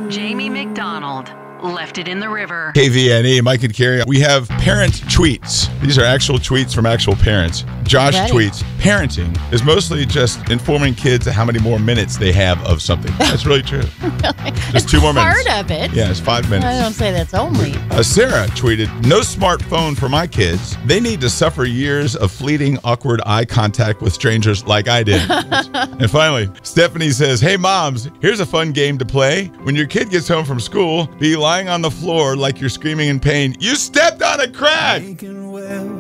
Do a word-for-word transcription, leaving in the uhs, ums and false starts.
Jamie McDonald left it in the river. K V N E, Mike and Carrie. We have parent tweets. These are actual tweets from actual parents. Josh Ready. tweets, parenting is mostly just informing kids how many more minutes they have of something. That's really true. Really? Just It's two more minutes. part of it. Yeah, it's five minutes. I don't say that's only. Uh, Sarah tweeted, no smartphone for my kids. They need to suffer years of fleeting, awkward eye contact with strangers like I did. And finally, Stephanie says, hey, moms, here's a fun game to play. When your kid gets home from school, be lying on the floor like you're screaming in pain. You stepped on a crack!